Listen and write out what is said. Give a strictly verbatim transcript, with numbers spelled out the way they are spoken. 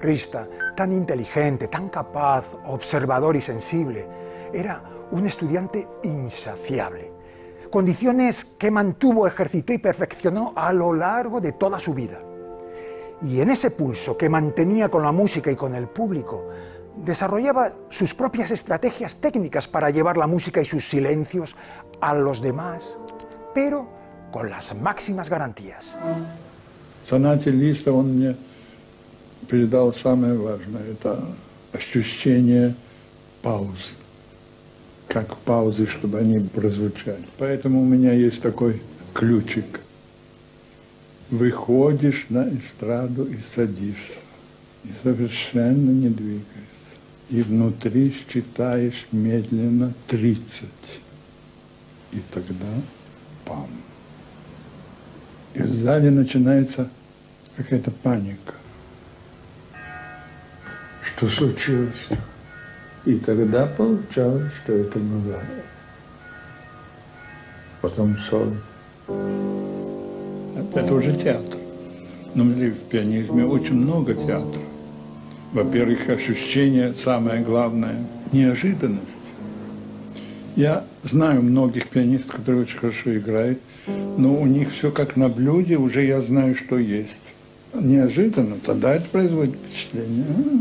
Rista, tan inteligente, tan capaz, observador y sensible, era un estudiante insaciable. Condiciones que mantuvo, ejercitó y perfeccionó a lo largo de toda su vida. Y en ese pulso que mantenía con la música y con el público, desarrollaba sus propias estrategias técnicas para llevar la música y sus silencios a los demás, pero con las máximas garantías. В сонате Листа он мне передал самое важное, это ощущение пауз, как паузы, чтобы они прозвучали. Поэтому у меня есть такой ключик. Выходишь на эстраду и садишься, и совершенно не двигаешься. И внутри считаешь медленно тридцать. И тогда пам. И в зале начинается какая-то паника. Что случилось? И тогда получалось, что это было. Потом соло. Это уже театр. Но в пианизме очень много театра. Во-первых, ощущение, самое главное, неожиданность. Я знаю многих пианистов, которые очень хорошо играют, но у них все как на блюде, уже я знаю, что есть. Неожиданно, тогда это производит впечатление.